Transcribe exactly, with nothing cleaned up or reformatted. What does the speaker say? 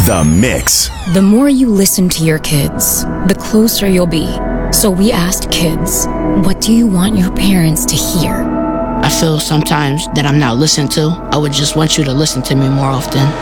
The Mix. The more you listen to your kids, the closer you'll be. So we asked kids, what do you want your parents to hear? I feel sometimes that I'm not listened to. I would just want you to listen to me more often.